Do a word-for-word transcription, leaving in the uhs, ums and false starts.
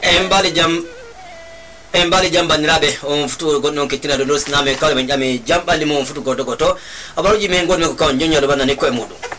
embali jam embali jamba nirabe on futu gonno kitina do los name kala ben jami jamba limo futu goto goto abaruji men gonme ko kan jonyo do banane ko e mudu